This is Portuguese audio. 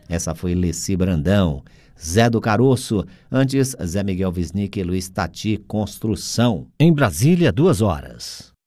Essa foi Leci Brandão. Zé do Caroço, antes Zé Miguel Wisnik e Luiz Tati Construção. Em Brasília, 2 horas.